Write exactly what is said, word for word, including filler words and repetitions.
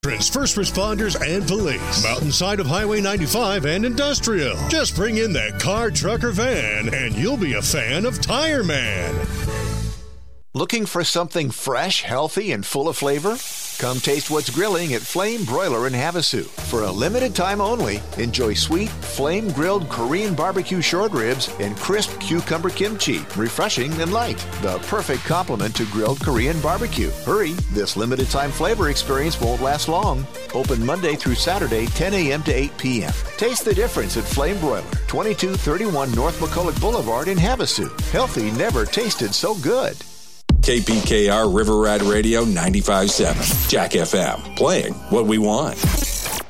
First responders and police. Mountainside of Highway ninety-five and Industrial. Just bring in that car, truck, or van, and you'll be a fan of Tire Man. Looking for something fresh, healthy, and full of flavor? Come taste what's grilling at Flame Broiler in Havasu. For a limited time only, enjoy sweet, flame-grilled Korean barbecue short ribs and crisp cucumber kimchi, refreshing and light. The perfect complement to grilled Korean barbecue. Hurry, this limited time flavor experience won't last long. Open Monday through Saturday, ten a.m. to eight p.m. Taste the difference at Flame Broiler, twenty-two thirty-one North McCulloch Boulevard in Havasu. Healthy never tasted so good. K P K R River Rat Radio ninety-five point seven. Jack F M. Playing what we want.